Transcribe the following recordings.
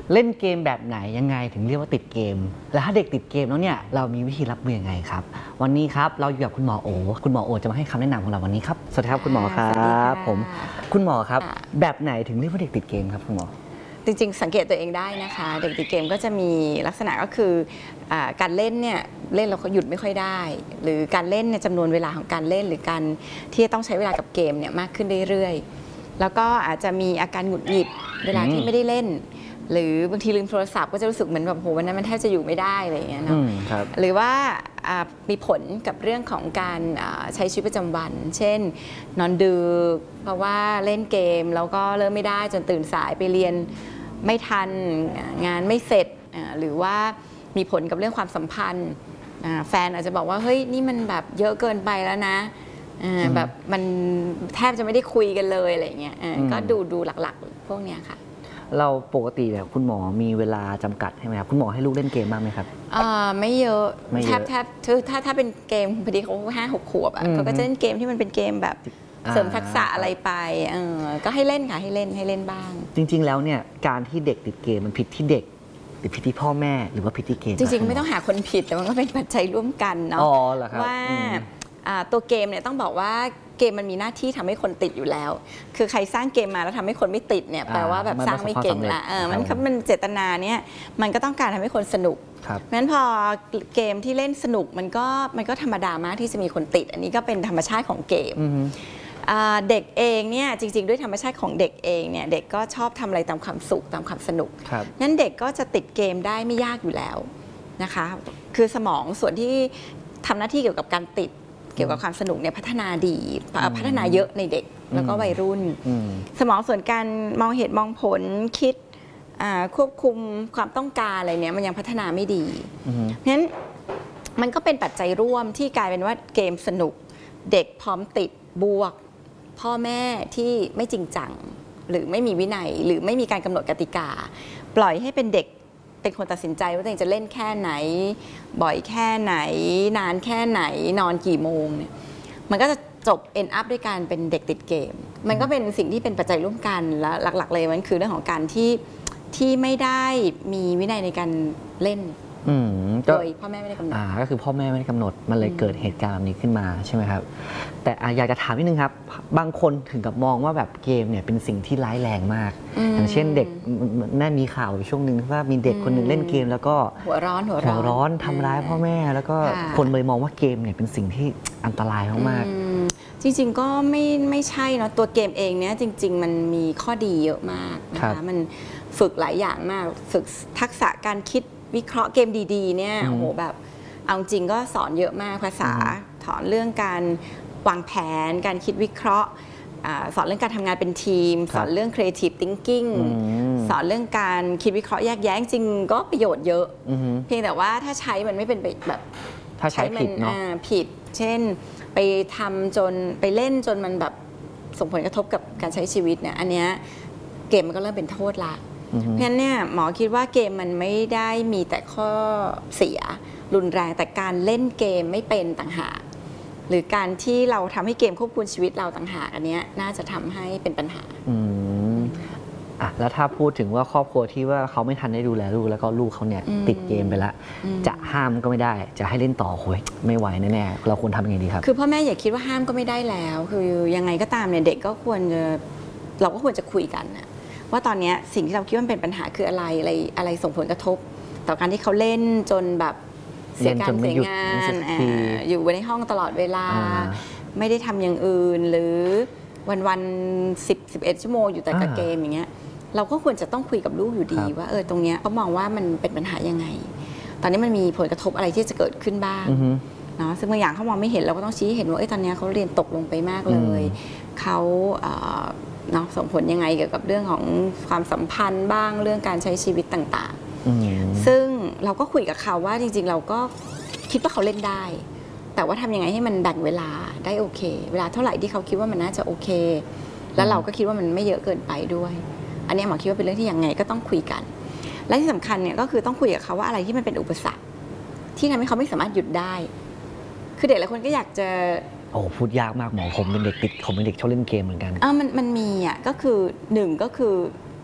เล่นเกมแบบไหนยังไงถึงเรียกว่าติดเกมแล้วถ้าเด็กติดเกมแล้วเนี่ยเรามีวิธีรับมือยังไงครับวันนี้ครับเราอยู่กับคุณหมอโอคุณหมอโอจะมาให้คำแนะนำของเราวันนี้ครับสวัสดีครับคุณหมอครับผมคุณหมอครับแบบไหนถึงเรียกว่าเด็กติดเกมครับคุณหมอจริงๆสังเกตตัวเองได้นะคะเด็กติดเกมก็จะมีลักษณะก็คือการเล่นเนี่ยเล่นแล้วเขาหยุดไม่ค่อยได้หรือการเล่นเนี่ยจำนวนเวลาของการเล่นหรือการที่จะต้องใช้เวลากับเกมเนี่ยมากขึ้นเรื่อยๆแล้วก็อาจจะมีอาการหงุดหงิดเวลาที่ไม่ได้เล่นหรือบางทีลืมโทรศัพท์ก็จะรู้สึกเหมือนแบบโหวันนั้นมันแทบจะอยู่ไม่ได้อะไรอย่างเงี้ยเนาะหรือว่ามีผลกับเรื่องของการใช้ชีวิตประจำวันเช่นนอนดึกเพราะว่าเล่นเกมแล้วก็เริ่มไม่ได้จนตื่นสายไปเรียนไม่ทันงานไม่เสร็จหรือว่ามีผลกับเรื่องความสัมพันธ์แฟนอาจจะบอกว่าเฮ้ยนี่มันแบบเยอะเกินไปแล้วนะแบบมันแทบจะไม่ได้คุยกันเลยอะไรเงี้ยก็ดูหลักๆพวกเนี้ยค่ะเราปกติเนี่ยคุณหมอมีเวลาจำกัดใช่ไหมครับคุณหมอให้ลูกเล่นเกมบ้างไหมครับไม่เยอะแทบถ้าเป็นเกมพอดีเขา5-6 ขวบเขาก็จะเล่นเกมที่มันเป็นเกมแบบเสริมทักษะอะไรไปก็ให้เล่นค่ะให้เล่นบ้างจริงๆแล้วเนี่ยการที่เด็กติดเกมมันผิดที่เด็กหรือผิดที่พ่อแม่หรือว่าผิดที่เกมจริงๆไม่ต้องหาคนผิดแต่มันก็เป็นปัจจัยร่วมกันเนาะว่าตัวเกมเนี่ยต้องบอกว่าเกมมันมีหน้าที่ทำให้คนติดอยู่แล้วคือใครสร้างเกมมาแล้วทำให้คนไม่ติดเนี่ยแปลว่าแบบสร้างไม่เก่งละมันเจตนาเนี่ยมันก็ต้องการทำให้คนสนุกเพราะฉะนั้นพอเกมที่เล่นสนุกมันก็ธรรมดามากที่จะมีคนติดอันนี้ก็เป็นธรรมชาติของเกมเด็กเองเนี่ยจริงๆด้วยธรรมชาติของเด็กเองเนี่ยเด็กก็ชอบทำอะไรตามความสุขตามความสนุกงั้นเด็กก็จะติดเกมได้ไม่ยากอยู่แล้วนะคะคือสมองส่วนที่ทำหน้าที่เกี่ยวกับการติดเกี่ยวกับความสนุกเนี่ยพัฒนาดีพัฒนาเยอะในเด็กแล้วก็วัยรุ่นสมองส่วนการมองเหตุมองผลคิดควบคุมความต้องการอะไรเนี่ยมันยังพัฒนาไม่ดีเพราะฉะนั้นมันก็เป็นปัจจัยร่วมที่กลายเป็นว่าเกมสนุกเด็กพร้อมติดบวกพ่อแม่ที่ไม่จริงจังหรือไม่มีวินัยหรือไม่มีการกำหนดกติกาปล่อยให้เป็นเด็กเป็นคนตัดสินใจว่าตัวเองจะเล่นแค่ไหนบ่อยแค่ไหนนานแค่ไหนนอนกี่โมงเนี่ยมันก็จะจบ end up ด้วยการเป็นเด็กติดเกมมันก็เป็นสิ่งที่เป็นปัจจัยร่วมกันและหลักๆเลยมันคือเรื่องของการที่ไม่ได้มีวินัยในการเล่นโดยพ่อแม่ไม่ได้กำหนดก็คือพ่อแม่ไม่ได้กำหนดมันเลยเกิดเหตุการณ์แบบนี้ขึ้นมาใช่ไหมครับแต่อยากจะถามนิดนึงครับบางคนถึงกับมองว่าแบบเกมเนี่ยเป็นสิ่งที่ร้ายแรงมากอย่างเช่นเด็กน่ามีข่าวช่วงหนึ่งว่ามีเด็กคนหนึ่งเล่นเกมแล้วก็หัวร้อนทำร้ายพ่อแม่แล้วก็คนเลยมองว่าเกมเนี่ยเป็นสิ่งที่อันตรายมากจริงๆก็ไม่ใช่เนาะตัวเกมเองเนี่ยจริงๆมันมีข้อดีเยอะมากนะคะมันฝึกหลายอย่างมากฝึกทักษะการคิดวิเคราะห์เกมดีๆเนี่ยโอ้โหแบบเอาจริงก็สอนเยอะมากภาษาสอนเรื่องการวางแผนการคิดวิเคราะห์สอนเรื่องการทำงานเป็นทีมสอนเรื่อง creative thinking สอนเรื่องการคิดวิเคราะห์แยกแยะจริงก็ประโยชน์เยอะเพียงแต่ว่าถ้าใช้มันไม่เป็นแบบถ้าใช้ผิดเนาะผิดเช่นไปทำจนไปเล่นจนมันแบบส่งผลกระทบกับการใช้ชีวิตเนี่ยอันเนี้ยเกมมันก็เริ่มเป็นโทษละเพราะฉะนั้นเนี่ยหมอคิดว่าเกมมันไม่ได้มีแต่ข้อเสียรุนแรงแต่การเล่นเกมไม่เป็นต่างหากหรือการที่เราทำให้เกมควบคุมชีวิตเราต่างหากอันนี้น่าจะทำให้เป็นปัญหาแล้วถ้าพูดถึงว่าครอบครัวที่ว่าเขาไม่ทันได้ดูแลลูกแล้วก็ลูกเขาเนี่ยติดเกมไปแล้วจะห้ามก็ไม่ได้จะให้เล่นต่อโอยไม่ไหวแน่ๆเราควรทำยังไงดีครับคือพ่อแม่อย่าคิดว่าห้ามก็ไม่ได้แล้วคือยังไงก็ตามเนี่ยเด็กก็ควรจะเราก็ควรจะคุยกันนะว่าตอนนี้สิ่งที่เราคิดว่าเป็นปัญหาคืออะไรส่งผลกระทบต่อการที่เขาเล่นจนแบบเสียการเสียงานอยู่ในห้องตลอดเวลาไม่ได้ทำอย่างอื่นหรือวัน10-11 ชั่วโมงอยู่แต่กับเกมอย่างเงี้ยเราก็ควรจะต้องคุยกับลูกอยู่ดีว่าตรงเนี้ยเขามองว่ามันเป็นปัญหายังไงตอนนี้มันมีผลกระทบอะไรที่จะเกิดขึ้นบ้างเนาะซึ่งบางอย่างเขามองไม่เห็นเราก็ต้องชี้เห็นว่าตอนนี้เขาเรียนตกลงไปมากเลยเขาเนาะส่งผลยังไงเกี่ยวกับเรื่องของความสัมพันธ์บ้างเรื่องการใช้ชีวิตต่างๆซึ่งเราก็คุยกับเขาว่าจริงๆเราก็คิดว่าเขาเล่นได้แต่ว่าทำยังไงให้มันแบ่งเวลาได้โอเคเวลาเท่าไหร่ที่เขาคิดว่ามันน่าจะโอเคแล้วเราก็คิดว่ามันไม่เยอะเกินไปด้วยอันนี้หมอคิดว่าเป็นเรื่องที่ยังไงก็ต้องคุยกันและที่สำคัญเนี่ยก็คือต้องคุยกับเขาว่าอะไรที่มันเป็นอุปสรรคที่ทำให้เขาไม่สามารถหยุดได้คือเด็กหลายคนก็อยากจะพูดยากมากหมอผมเป็นเด็กติดผมเป็นเด็กชอบเล่นเกมเหมือนกันมันมีก็คือหนึ่งก็คือ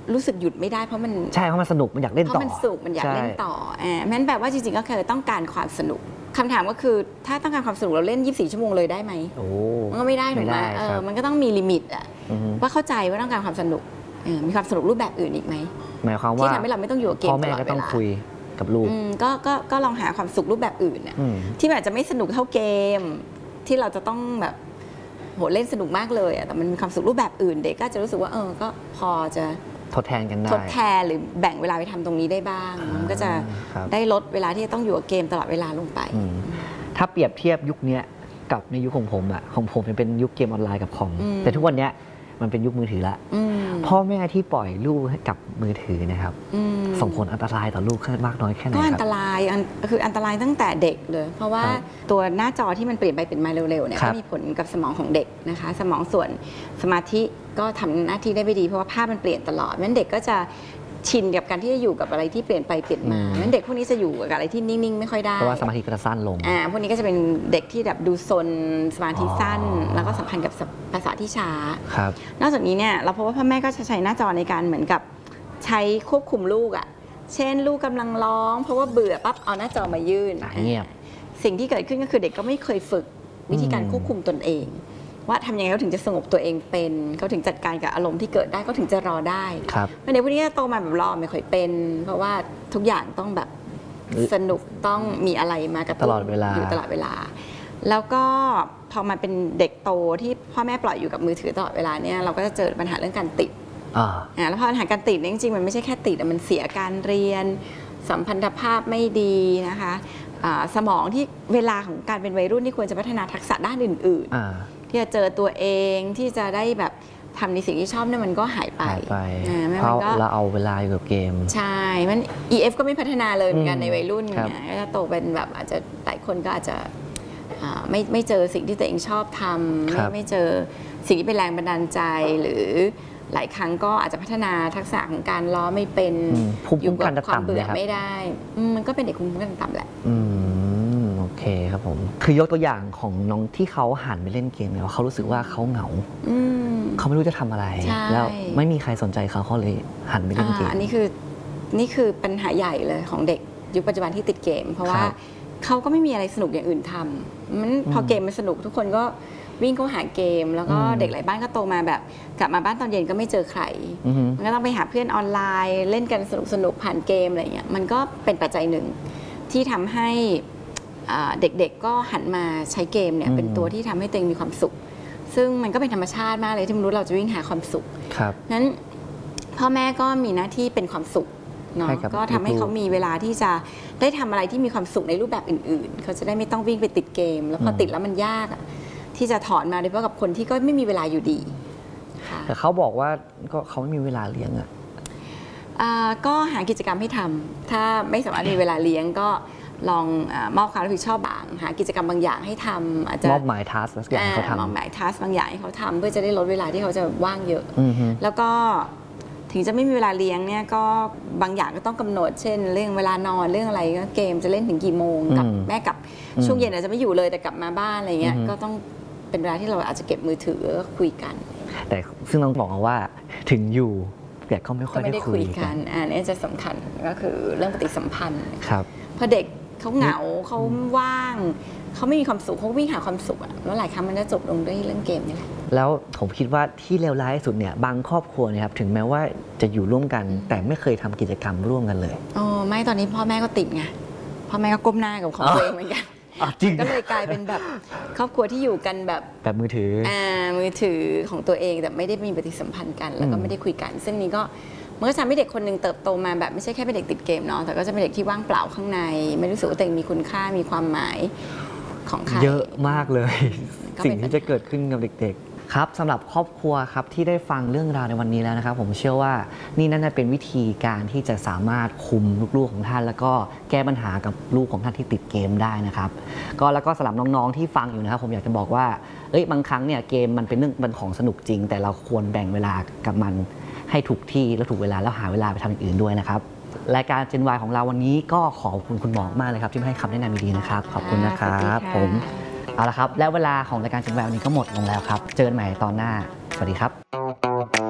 รู้สึกหยุดไม่ได้เพราะมันใช่เพราะมันสนุกมันอยากเล่นต่อเพราะมันสุกมันอยากเล่นต่องั้นแปลว่าจริงๆก็คือต้องการความสนุกคำถามก็คือถ้าต้องการความสนุกเราเล่น24ชั่วโมงเลยได้ไหมมันก็ไม่ได้ถูกไหมมันก็ต้องมีลิมิตอะว่าเข้าใจว่าต้องการความสนุกมีความสนุกรูปแบบอื่นอีกไหมหมายความว่าที่ทำให้เราไม่ต้องอยู่กับเกมตลอดเวลาพ่อแม่ก็ต้องคุยกับลูกก็ลองหาความสุขรูปแบบอื่นน่ะที่อาจจะไม่สนุกเท่าเกมที่เราจะต้องแบบโหเล่นสนุกมากเลยแต่มันมีความสุขรูปแบบอื่นเด็กก็จะรู้สึกว่าก็พอจะทดแทนกันได้ทดแทนหรือแบ่งเวลาไปทำตรงนี้ได้บ้างมันก็จะได้ลดเวลาที่จะต้องอยู่กับเกมตลอดเวลาลงไปถ้าเปรียบเทียบยุคนี้กับในยุคของผมอะของผมเป็นยุคเกมออนไลน์กับคอมแต่ทุกวันนี้มันเป็นยุคมือถือละพ่อแม่ที่ปล่อยลูกให้กับมือถือนะครับส่งผลอันตรายต่อลูกมากน้อยแค่ไหนครับก็อันตรายคืออันตรายตั้งแต่เด็กเลยเพราะว่าตัวหน้าจอที่มันเปลี่ยนไปเปลี่ยนมาเร็วๆเนี่ยก็มีผลกับสมองของเด็กนะคะสมองส่วนสมาธิก็ทำหน้าที่ได้ไม่ดีเพราะว่าภาพมันเปลี่ยนตลอดงั้นเด็กก็จะชินกับการที่จะอยู่กับอะไรที่เปลี่ยนไปเปลี่ยนมางั้นเด็กพวกนี้จะอยู่กับอะไรที่นิ่งๆไม่ค่อยได้เพราะว่าสมาธิก็จะสั้นลงพวกนี้ก็จะเป็นเด็กที่แบบดูซนสมาธิสั้นแล้วก็สัมพันธ์กับภาษาที่ช้าครับนอกจากนี้เนี่ยเราพบว่าพ่อแม่ก็จะใช้หน้าจอในการเหมือนกับใช้ควบคุมลูกเช่นลูกกำลังร้องเพราะว่าเบื่อปั๊บเอาหน้าจอมายื่นเงียบสิ่งที่เกิดขึ้นก็คือเด็กก็ไม่เคยฝึกวิธีการควบคุมตนเองว่าทำยังไงเขาถึงจะสงบตัวเองเป็นเขาถึงจัดการกับอารมณ์ที่เกิดได้เขาถึงจะรอได้ในพวกนี้โตมาแบบรอไม่ค่อยเป็นเพราะว่าทุกอย่างต้องแบบสนุกต้องมีอะไรมากระตุ้นอยู่ตลอดเวลาแล้วก็พอมาเป็นเด็กโตที่พ่อแม่ปล่อยอยู่กับมือถือตลอดเวลาเนี่ยเราก็จะเจอปัญหาเรื่องการติดแล้วพอปัญหาการติดจริงๆมันไม่ใช่แค่ติดมันเสียการเรียนสัมพันธภาพไม่ดีนะคะสมองที่เวลาของการเป็นวัยรุ่นที่ควรจะพัฒนาทักษะด้านอื่นที่จะเจอตัวเองที่จะได้แบบทำในสิ่งที่ชอบเนี่ยมันก็หายไปเพราะเราเอาเวลาอยู่กับเกมใช่มัน EF ก็ไม่พัฒนาเลยเหมือนกันในวัยรุ่นก็จะโตเป็นแบบอาจจะหลายคนก็อาจจะไม่เจอสิ่งที่ตัวเองชอบทำไม่เจอสิ่งที่เป็นแรงบันดาลใจหรือหลายครั้งก็อาจจะพัฒนาทักษะของการล้อไม่เป็นอยู่กับความเบื่อไม่ได้มันก็เป็นเด็กภูมิคุ้มกันต่ำแหละโอเคครับผมคือยกตัวอย่างของน้องที่เขาหันไปเล่นเกมเนี่ยเขารู้สึกว่าเขาเหงาเขาไม่รู้จะทำอะไรแล้วไม่มีใครสนใจเขาเลยหันไปเล่นเกมอันนี้คือปัญหาใหญ่เลยของเด็กยุคปัจจุบันที่ติดเกมเพราะว่าเขาก็ไม่มีอะไรสนุกอย่างอื่นทำมันพอเกมมันสนุกทุกคนก็วิ่งเข้าหาเกมแล้วก็เด็กหลายบ้านก็โตมาแบบกลับมาบ้านตอนเย็นก็ไม่เจอใครมันก็ต้องไปหาเพื่อนออนไลน์เล่นกันสนุกผ่านเกมอะไรเงี้ยมันก็เป็นปัจจัยหนึ่งที่ทำให้เด็กๆก็หันมาใช้เกมเนี่ยเป็นตัวที่ทำให้ตัวเองมีความสุขซึ่งมันก็เป็นธรรมชาติมากเลยที่มนุษย์เราจะวิ่งหาความสุขนั้นพ่อแม่ก็มีหน้าที่เป็นความสุขเนาะก็ทำให้เขามีเวลาที่จะได้ทำอะไรที่มีความสุขในรูปแบบอื่นๆเขาจะได้ไม่ต้องวิ่งไปติดเกมแล้วพอติดแล้วมันยากที่จะถอนมาโดยเฉพาะกับคนที่ก็ไม่มีเวลาอยู่ดีแต่เขาบอกว่าก็เขาไม่มีเวลาเลี้ยงก็หากิจกรรมให้ทำถ้าไม่สามารถมีเวลาเลี้ยงก็ลองมอบความรับผิดชอบบางหากิจกรรมบางอย่างให้ทำอาจจะมอบหมายทัสบางอย่างให้เขาทำมอบหมายทัสบางอย่างให้เขาทำเพื่อจะได้ลดเวลาที่เขาจะว่างเยอะแล้วก็ถึงจะไม่มีเวลาเลี้ยงเนี่ยก็บางอย่างก็ต้องกำหนดเช่นเรื่องเวลานอนเรื่องอะไรเกมจะเล่นถึงกี่โมงกับแม่กับช่วงเย็นอาจจะไม่อยู่เลยแต่กลับมาบ้านอะไรเงี้ยก็ต้องเป็นเวลาที่เราอาจจะเก็บมือถือคุยกันแต่ซึ่งต้องบอกว่าถึงอยู่แต่ก็ไม่ค่อยได้คุยกันอันนี้จะสำคัญก็คือเรื่องปฏิสัมพันธ์ครับพอเด็กเขาเหงาเขาว่างเขาไม่มีความสุขเขาวิ่งหาความสุขแล้วหลายครั้งมันจะจบลงด้วยเรื่องเกมนี่แหละแล้วผมคิดว่าที่เลวร้ายที่สุดเนี่ยบางครอบครัวเนี่ยครับถึงแม้ว่าจะอยู่ร่วมกันแต่ไม่เคยทำกิจกรรมร่วมกันเลยไม่ตอนนี้พ่อแม่ก็ติดไงพ่อแม่ก็ก้มหน้ากับของตัวเองเหมือนกันก็เลยกลายเป็นแบบครอบครัวที่อยู่กันแบบมือถือของตัวเองแต่ไม่ได้มีปฏิสัมพันธ์กันแล้วก็ไม่ได้คุยกันซึ่งนี้ก็มันก็ทำให้เด็กคนหนึ่งเติบโตมาแบบไม่ใช่แค่เป็นเด็กติดเกมเนาะแต่ก็จะเป็นเด็กที่ว่างเปล่าข้างในไม่รู้สึกว่าตัวเองมีคุณค่ามีความหมายของใครเยอะมากเลยสิ่งที่จะเกิดขึ้นกับเด็กๆครับสำหรับครอบครัวครับที่ได้ฟังเรื่องราวในวันนี้แล้วนะครับผมเชื่อว่านี่น่าจะเป็นวิธีการที่จะสามารถคุมลูกๆของท่านแล้วก็แก้ปัญหากับลูกของท่านที่ติดเกมได้นะครับแล้วก็สำหรับน้องๆที่ฟังอยู่นะครับผมอยากจะบอกว่าบางครั้งเนี่ยเกมมันเป็นเรื่องมันของสนุกจริงแต่เราควรแบ่งเวลากับมันให้ถูกที่และถูกเวลาแล้วหาเวลาไปทำอย่างอื่นด้วยนะครับรายการ Gen Y ของเราวันนี้ก็ขอบคุณคุณหมอมากเลยครับที่ให้คำแนะนำดีๆนะครับขอบคุณนะครับผมเอาละครับแล้วเวลาของรายการ Gen Y วันนี้ก็หมดลงแล้วครับเจอกันใหม่ตอนหน้าสวัสดีครับ